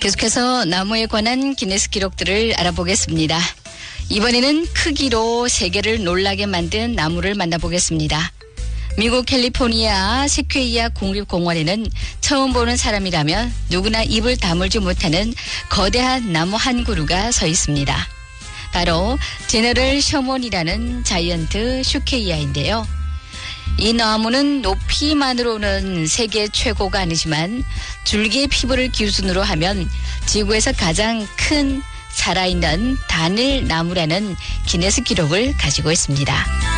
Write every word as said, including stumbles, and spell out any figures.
계속해서 나무에 관한 기네스 기록들을 알아보겠습니다. 이번에는 크기로 세계를 놀라게 만든 나무를 만나보겠습니다. 미국 캘리포니아 세퀘이아 국립공원에는 처음 보는 사람이라면 누구나 입을 다물지 못하는 거대한 나무 한 그루가 서 있습니다. 바로 제너럴 셔먼이라는 자이언트 슈케이아인데요. 이 나무는 높이만으로는 세계 최고가 아니지만 줄기의 피부를 기준으로 하면 지구에서 가장 큰 살아있는 단일 나무라는 기네스 기록을 가지고 있습니다.